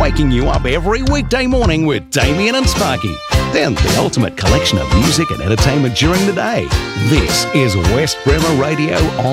waking you up every weekday morning with Damien and Sparky. Then the ultimate collection of music and entertainment during the day. This is West Bremer Radio on